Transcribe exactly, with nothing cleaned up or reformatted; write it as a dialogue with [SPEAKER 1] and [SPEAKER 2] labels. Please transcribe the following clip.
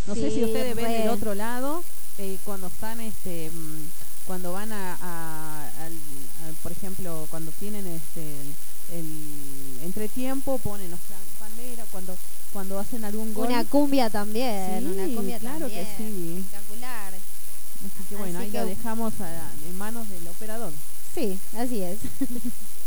[SPEAKER 1] No
[SPEAKER 2] sí,
[SPEAKER 1] sé si ustedes ven
[SPEAKER 2] re.
[SPEAKER 1] del otro lado, eh, cuando están, este, mm, cuando van a, a- al, al- por ejemplo, cuando tienen este el, el entretiempo, ponen, o sea, palmera, cuando cuando hacen algún gol.
[SPEAKER 2] Una cumbia también,
[SPEAKER 1] Sí,
[SPEAKER 2] una cumbia
[SPEAKER 1] claro que
[SPEAKER 2] también,
[SPEAKER 1] sí.
[SPEAKER 2] espectacular.
[SPEAKER 1] Así que bueno,
[SPEAKER 2] Así
[SPEAKER 1] ahí
[SPEAKER 2] que
[SPEAKER 1] lo dejamos a- en manos del operador.
[SPEAKER 2] sí, así es.